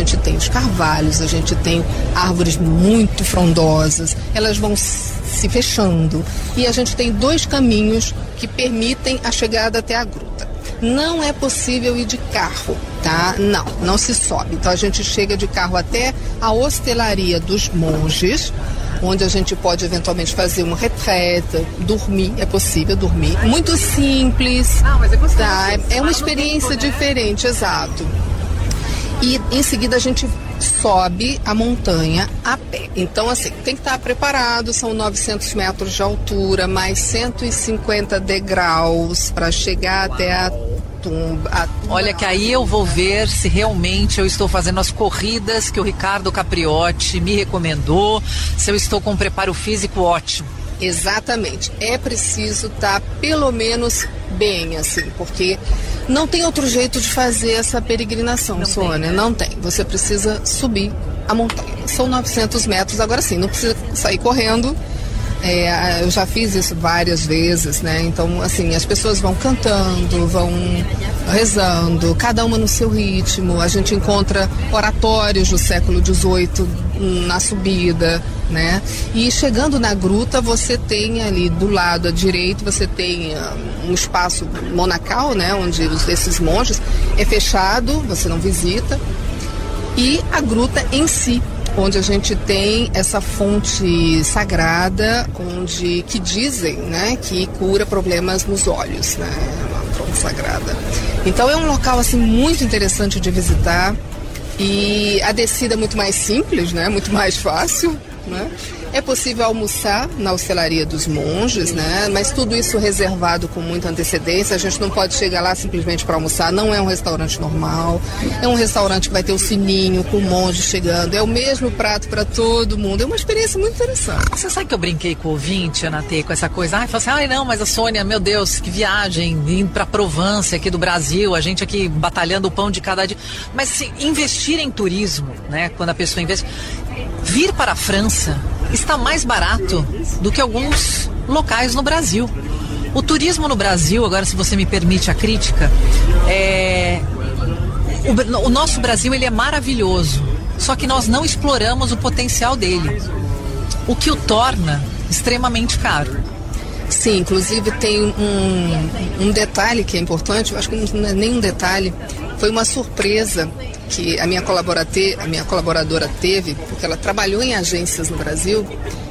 gente tem os carvalhos, a gente tem árvores muito frondosas, elas vão se fechando e a gente tem 2 caminhos que permitem a chegada até a gruta. Não é possível ir de carro, tá? Não se sobe. Então a gente chega de carro até a hostelaria dos monges, onde a gente pode eventualmente fazer uma retrete, dormir, é possível dormir. Muito simples, mas é gostoso. Tá? É uma experiência diferente, exato. E em seguida a gente sobe a montanha a pé. Então, assim, tem que estar preparado, são 900 metros de altura, mais 150 degraus para chegar até a tumba. Olha que aí eu vou ver se realmente eu estou fazendo as corridas que o Ricardo Capriotti me recomendou, se eu estou com um preparo físico ótimo. Exatamente. É preciso estar pelo menos bem, assim, porque não tem outro jeito de fazer essa peregrinação, Sônia. Não tem. Você precisa subir a montanha. São 900 metros. Agora sim, não precisa sair correndo. Eu já fiz isso várias vezes, né? Então, assim, as pessoas vão cantando, vão rezando, cada uma no seu ritmo. A gente encontra oratórios do século XVIII na subida, né? E chegando na gruta, você tem ali do lado à direita, você tem um espaço monacal, né? Onde esses monges é fechado, você não visita. E a gruta em si, onde a gente tem essa fonte sagrada, que dizem, né, que cura problemas nos olhos, né, uma fonte sagrada. Então é um local assim muito interessante de visitar e a descida é muito mais simples, né, muito mais fácil, né. É possível almoçar na hostelaria dos monges, né? Mas tudo isso reservado com muita antecedência. A gente não pode chegar lá simplesmente para almoçar. Não é um restaurante normal. É um restaurante que vai ter o sininho com o monge chegando. É o mesmo prato para todo mundo. É uma experiência muito interessante. Você sabe que eu brinquei com o ouvinte, Ana T, com essa coisa? Falei assim, não, mas a Sônia, meu Deus, que viagem, indo para Provence aqui do Brasil, a gente aqui batalhando o pão de cada dia. Mas assim, investir em turismo, né? Quando a pessoa investe, vir para a França está mais barato do que alguns locais no Brasil. O turismo no Brasil, agora se você me permite a crítica, o nosso Brasil ele é maravilhoso, só que nós não exploramos o potencial dele, o que o torna extremamente caro. Sim, inclusive tem um detalhe que é importante, eu acho que não é nem um detalhe, foi uma surpresa que a minha colaboradora teve, porque ela trabalhou em agências no Brasil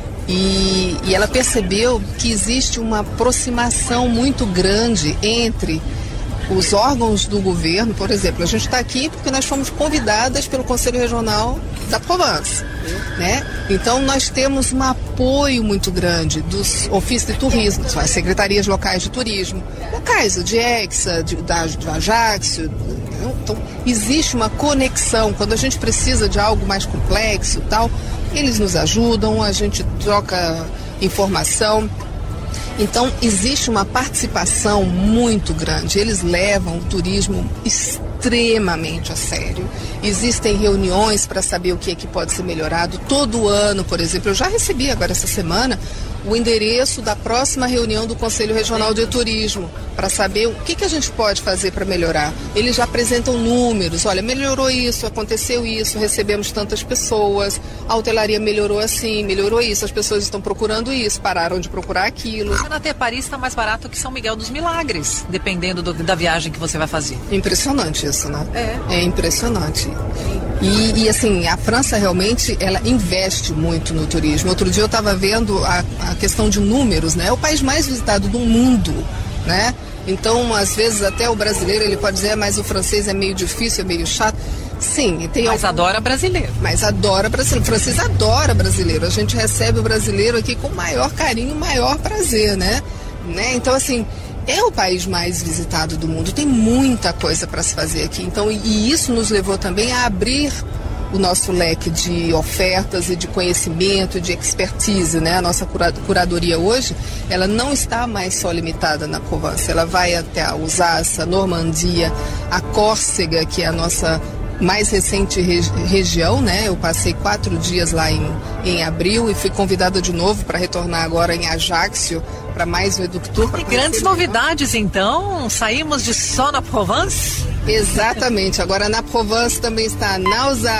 e ela percebeu que existe uma aproximação muito grande entre os órgãos do governo. Por exemplo, a gente está aqui porque nós fomos convidadas pelo Conselho Regional da Provence, né? Então nós temos um apoio muito grande dos ofícios de turismo, as secretarias locais de turismo, locais do Diexa, do Ajaccio. Então existe uma conexão. Quando a gente precisa de algo mais complexo e tal, eles nos ajudam, a gente troca informação. Então existe uma participação muito grande. Eles levam o turismo extremamente a sério. Existem reuniões para saber o que é que pode ser melhorado. Todo ano, por exemplo, eu já recebi agora essa semana o endereço da próxima reunião do Conselho Regional de Turismo, para saber o que a gente pode fazer para melhorar. Eles já apresentam números, olha, melhorou isso, aconteceu isso, recebemos tantas pessoas, a hotelaria melhorou assim, melhorou isso, as pessoas estão procurando isso, pararam de procurar aquilo. Até Paris está mais barato que São Miguel dos Milagres, dependendo da viagem que você vai fazer. Impressionante isso, né? É impressionante. E assim, a França realmente, ela investe muito no turismo. Outro dia eu estava vendo a questão de números, né? É o país mais visitado do mundo, né? Então, às vezes, até o brasileiro, ele pode dizer, mas o francês é meio difícil, é meio chato. Sim, tem mas adora brasileiro. Mas adora brasileiro. O francês adora brasileiro. A gente recebe o brasileiro aqui com maior carinho, maior prazer, né? Então, assim, é o país mais visitado do mundo. Tem muita coisa para se fazer aqui. Então, e isso nos levou também a abrir o nosso leque de ofertas e de conhecimento, de expertise, né? A nossa curadoria hoje, ela não está mais só limitada na Provence. Ela vai até a Alsácia, a Normandia, a Córcega, que é a nossa mais recente região, né? Eu passei 4 dias lá em abril e fui convidada de novo para retornar agora em Ajaccio para mais um Eductour. E grandes novidades, então? Saímos de só na Provence? Exatamente. Agora na Provence também está a Alsácia,